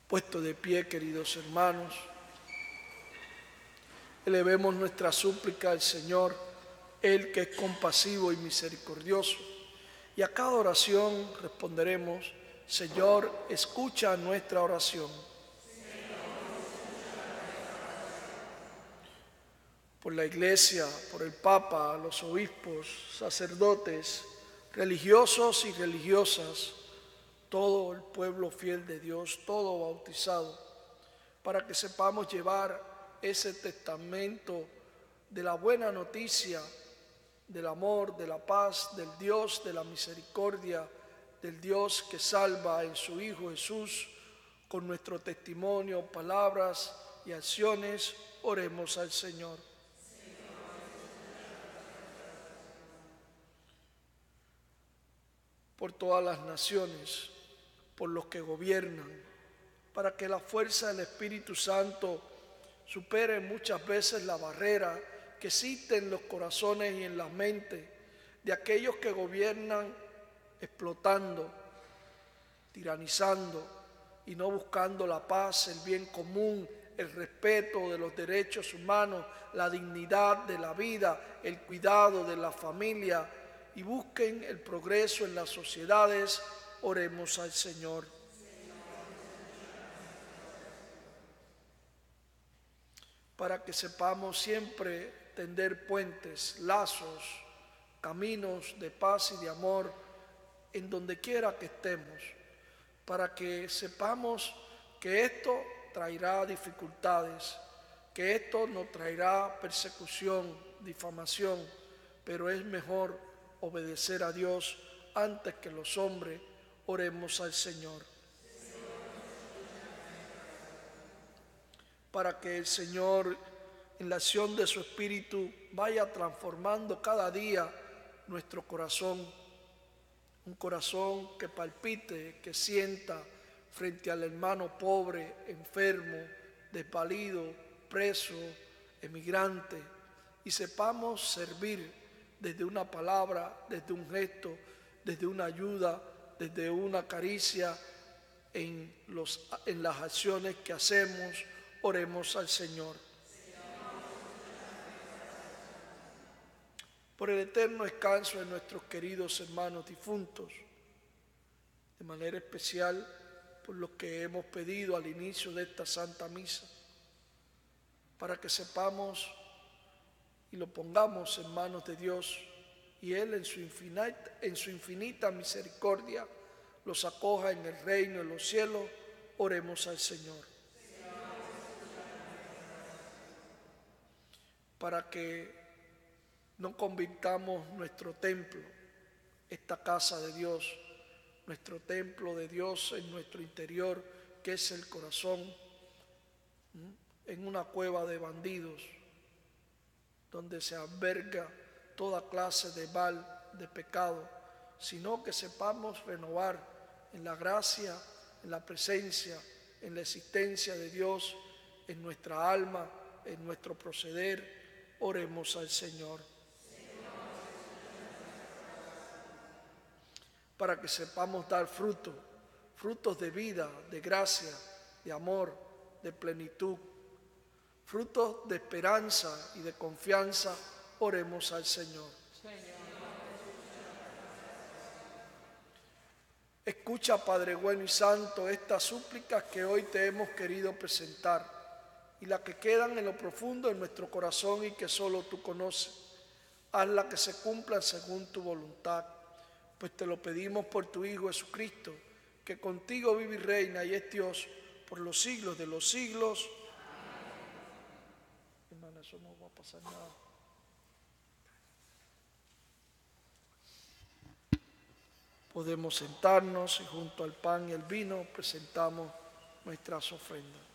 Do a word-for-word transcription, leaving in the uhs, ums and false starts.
Puesto de pie, queridos hermanos, elevemos nuestra súplica al Señor, Él que es compasivo y misericordioso, y a cada oración responderemos: Señor, escucha nuestra oración. Por la Iglesia, por el Papa, los obispos, sacerdotes, religiosos y religiosas, todo el pueblo fiel de Dios, todo bautizado, para que sepamos llevar ese testamento de la buena noticia, del amor, de la paz, del Dios de la misericordia, del Dios que salva en su Hijo Jesús, con nuestro testimonio, palabras y acciones. Oremos al Señor. Por todas las naciones, por los que gobiernan, para que la fuerza del Espíritu Santo supere muchas veces la barrera que existe en los corazones y en las mentes de aquellos que gobiernan explotando, tiranizando y no buscando la paz, el bien común, el respeto de los derechos humanos, la dignidad de la vida, el cuidado de la familia, y busquen el progreso en las sociedades. Oremos al Señor. Para que sepamos siempre tender puentes, lazos, caminos de paz y de amor en donde quiera que estemos, para que sepamos que esto traerá dificultades, que esto nos traerá persecución, difamación, pero es mejor obedecer a Dios antes que los hombres. Oremos al Señor. Para que el Señor, en la acción de su Espíritu, vaya transformando cada día nuestro corazón, un corazón que palpite, que sienta frente al hermano pobre, enfermo, desvalido, preso, emigrante, y sepamos servir desde una palabra, desde un gesto, desde una ayuda, desde una caricia en, los, en las acciones que hacemos. Oremos al Señor. Por el eterno descanso de nuestros queridos hermanos difuntos, de manera especial por los que hemos pedido al inicio de esta Santa Misa, para que sepamos y lo pongamos en manos de Dios, y Él en su infinita, en su infinita misericordia los acoja en el reino de los cielos. Oremos al Señor. Para que no convirtamos nuestro templo, esta casa de Dios, nuestro templo de Dios en nuestro interior, que es el corazón, en una cueva de bandidos, donde se alberga toda clase de mal, de pecado, sino que sepamos renovar en la gracia, en la presencia, en la existencia de Dios, en nuestra alma, en nuestro proceder. Oremos al Señor. Para que sepamos dar fruto, frutos de vida, de gracia, de amor, de plenitud, frutos de esperanza y de confianza. Oremos al Señor. Escucha, Padre bueno y santo, estas súplicas que hoy te hemos querido presentar, y las que quedan en lo profundo de nuestro corazón y que solo tú conoces. Hazla que se cumplan según tu voluntad, pues te lo pedimos por tu Hijo Jesucristo, que contigo vive y reina y es Dios por los siglos de los siglos. Amén. Hermana, eso no va a pasar nada. Podemos sentarnos y junto al pan y el vino presentamos nuestras ofrendas.